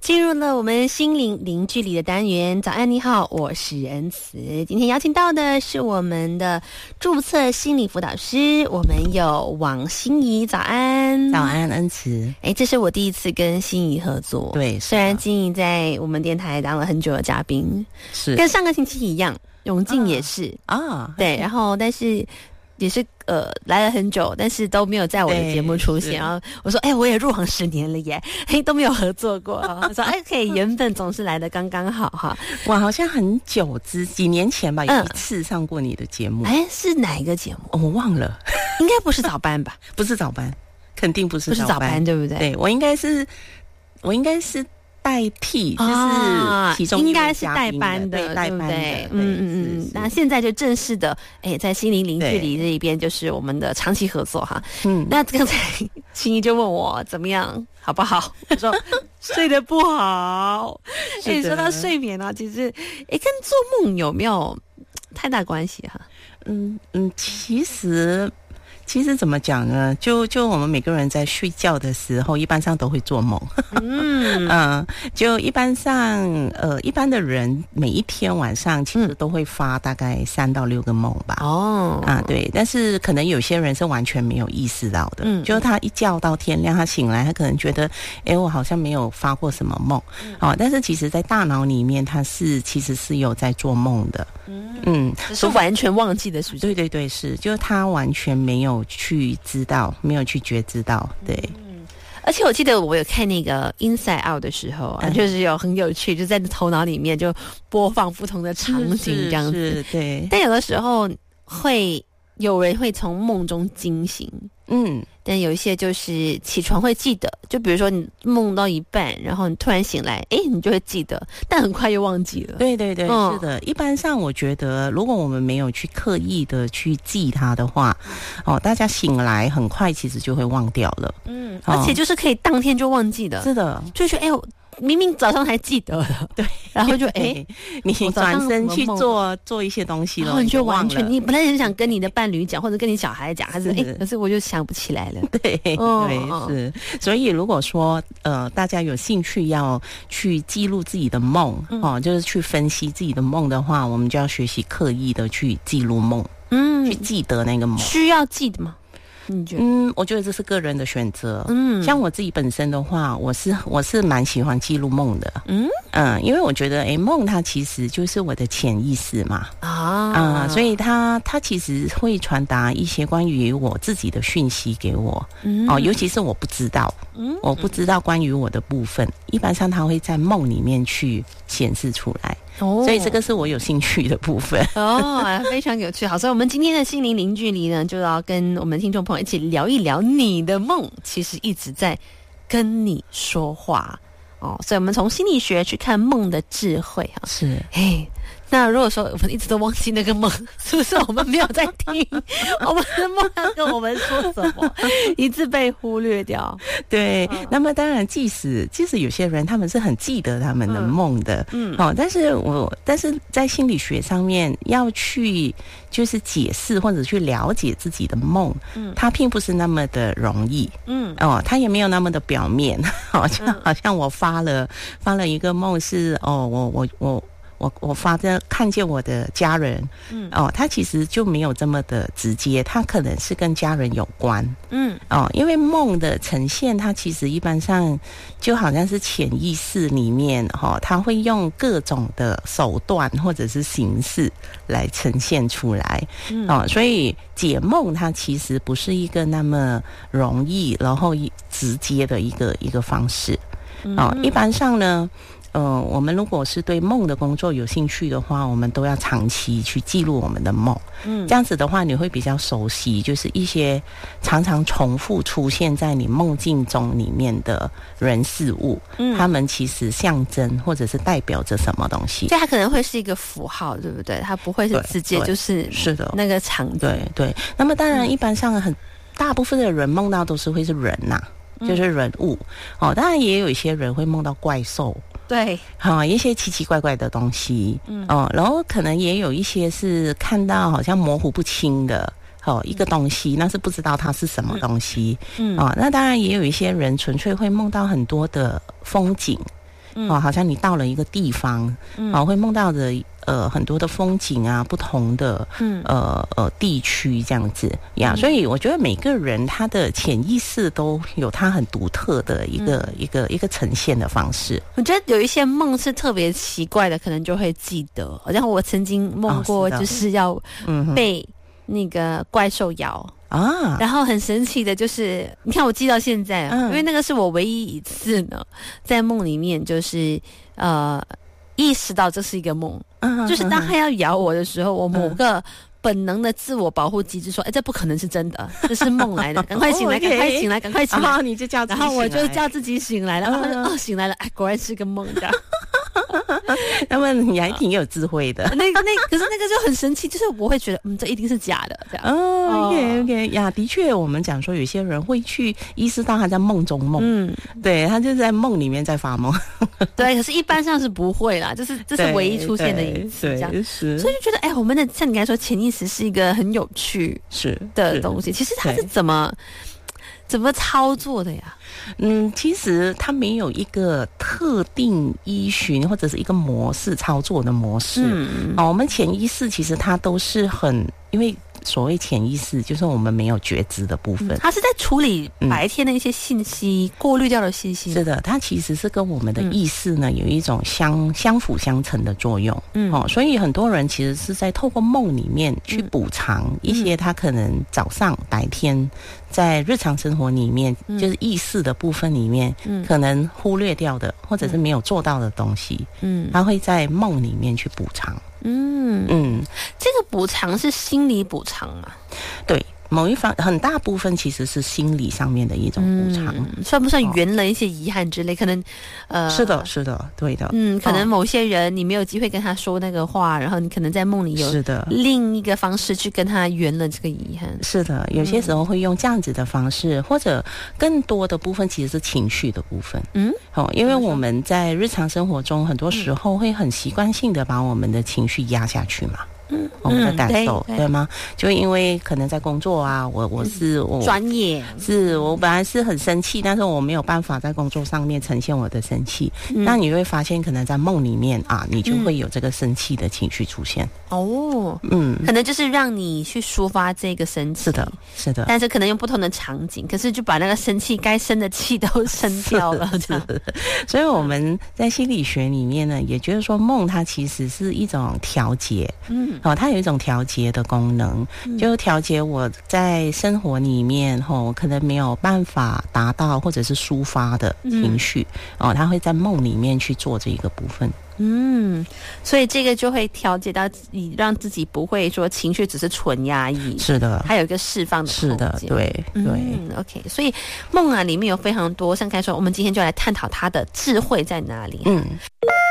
进入了我们心灵零距离的单元。早安你好，我是恩慈。今天邀请到的是我们的注册心理辅导师，我们有王心怡。早安。 早安恩慈。 这是我第一次跟心怡合作。 对， 虽然心怡在我们电台当了很久的嘉宾， 是跟上个星期一样，永静也是对，然后但是也是来了很久，但是都没有在我的节目出现。然后我说我也入行10年了耶，都没有合作过。我说可以，缘分总是来的刚刚好哈。 我好像很久几年前吧，有一次上过你的节目。 是哪一个节目？ 我忘了， 应该不是早班吧？ 不是早班，肯定不是早班，对不对？ 对，我应该是代替，就是其中应该是代班的，对不对？那现在就正式的，在心灵零距离这一边，就是我们的长期合作哈。那刚才心怡就问我怎么样，好不好？我说睡得不好。说到睡眠啊，其实跟做梦有没有太大关系哈？ 其实怎么讲呢？就我们每个人在睡觉的时候，一般上都会做梦。就一般上，一般的人每一天晚上其实都会发大概3到6个梦吧。对。但是可能有些人是完全没有意识到的。就是他一觉到天亮，他醒来，他可能觉得，我好像没有发过什么梦。但是其实在大脑里面，他其实是有在做梦的。 是完全忘记的，是不是？ 对，是，就是他完全没有去知道，没有去觉知到，对。 而且我记得我有看那个 Inside Out 的时候就是有很有趣，就在头脑里面就播放不同的场景这样子， 对。 但有的时候有人会从梦中惊醒，但有一些就是起床会记得，就比如说你梦到一半，然后你突然醒来，你就会记得，但很快又忘记了。对， 是的。一般上我觉得，如果我们没有去刻意的去记它的话，大家醒来很快其实就会忘掉了。 而且就是可以当天就忘记的。 是的， 就是明明早上还记得了，对，然后就你转身去做一些东西了， 然后你就完全，你本来很想跟你的伴侣讲，或者跟你小孩讲，还是可是我就想不起来了。 对，是。所以如果说大家有兴趣要去记录自己的梦，就是去分析自己的梦的话，我们就要学习刻意的去记录梦，去记得那个梦。 需要记的吗？ 我觉得这是个人的选择。像我自己本身的话，我是蛮喜欢记录梦的。因为我觉得梦它其实就是我的潜意识嘛。所以它其实会传达一些关于我自己的讯息给我。尤其是我不知道关于我的部分，一般上它会在梦里面去显示出来。所以这个是我有兴趣的部分。 非常有趣。好，所以我们今天的心灵零距离呢，就要跟我们听众朋友一起聊一聊你的梦其实一直在跟你说话。所以我们从心理学去看梦的智慧。 是。 那如果说我们一直都忘记那个梦，是不是我们没有在听我们的梦要跟我们说什么，一直被忽略掉？ 对。那么当然即使有些人他们是很记得他们的梦的，但是在心理学上面要去就是解释或者去了解自己的梦，它并不是那么的容易。它也没有那么的表面。好像我发了一个梦是我看见我的家人，他其实就没有这么的直接，他可能是跟家人有关。因为梦的呈现，它其实一般上就好像是潜意识里面，他会用各种的手段或者是形式来呈现出来。所以解梦它其实不是一个那么容易然后直接的一个方式。一般上呢，我们如果是对梦的工作有兴趣的话，我们都要长期去记录我们的梦。这样子的话，你会比较熟悉，就是一些常常重复出现在你梦境中里面的人事物，他们其实象征或者是代表着什么东西。 所以它可能会是一个符号，对不对？它不会是直接就是那个场景。 对。那么当然，一般上大部分的人梦到都是会是人呐。就是人物。当然也有一些人会梦到怪兽， 对， 一些奇奇怪怪的东西。然后可能也有一些是看到好像模糊不清的一个东西，那是不知道它是什么东西。那当然也有一些人纯粹会梦到很多的风景， 好像你到了一个地方，会梦到的很多的风景啊，不同的地区这样子呀，所以我觉得每个人他的潜意识都有他很独特的一个呈现的方式。 我觉得有一些梦是特别奇怪的，可能就会记得。好像我曾经梦过，就是要被那个怪兽咬。然后很神奇的就是，你看我记到现在，因为那个是我唯一一次呢，在梦里面就是意识到这是一个梦，就是当他要咬我的时候，我某个本能的自我保护机制说，这不可能是真的，这是梦来的，赶快醒来，赶快醒来，赶快醒来， 你就叫自己醒来， 然后我就叫自己醒来了，然后醒来了，果然是个梦这样。 那么你还挺有智慧的。 可是那个就很神奇，就是我会觉得，这一定是假的这样。 OK 呀，的确，我们讲说有些人会去意识到他在梦中梦，对，他就在梦里面在发梦。 对，可是一般上是不会啦，这是唯一出现的一次这样。所以就觉得，我们的像你刚才说，潜意识是一个很有趣的东西。其实它是怎么操作的呀？ 其实它没有一个特定依循或者是一个模式操作的模式。我们潜意识其实它都是因为所谓潜意识就是我们没有觉知的部分， 它是在处理白天的一些信息，过滤掉的信息。 是的，它其实是跟我们的意识呢有一种相辅相成的作用。所以很多人其实是在透过梦里面去补偿一些他可能早上白天在日常生活里面就是意识的部分里面可能忽略掉的或者是没有做到的东西，他会在梦里面去补偿。 这个补偿是心理补偿吗？ 对，某一方很大部分其实是心理上面的一种补偿。 算不算圆了一些遗憾之类？可能是的，对的。 可能某些人你没有机会跟他说那个话，然后你可能在梦里有另一个方式去跟他圆了这个遗憾。 是的，有些时候会用这样子的方式，或者更多的部分其实是情绪的部分。因为我们在日常生活中很多时候会很习惯性的把我们的情绪压下去嘛。我们的感受，对吗？就因为可能在工作啊，我专业， 我本来是很生气，但是我没有办法在工作上面呈现我的生气。那你会发现，可能在梦里面啊，你就会有这个生气的情绪出现。 可能就是让你去抒发这个生气。 是的， 但是可能用不同的场景，可是就把那个生气该生的气都生掉了。 所以我们在心理学里面呢，也觉得说梦它其实是一种调节。它有一种调节的功能，就调节我在生活里面可能没有办法达到或者是抒发的情绪，它会在梦里面去做这一个部分。 所以这个就会调节到你，让自己不会说情绪只是纯压抑。是的，还有一个释放的空间。是的， 对。 OK， 所以梦里面有非常多，像刚才说，我们今天就来探讨它的智慧在哪里。